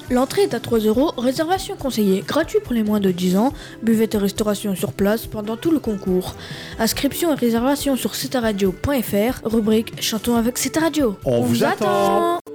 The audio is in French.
L'entrée est à 3€, réservation conseillée, gratuit pour les moins de 10 ans, buvette et restauration sur place pendant tout le concours. Inscription et réservation sur cetaradio.fr, rubrique Chantons avec Cetaradio. On vous attend.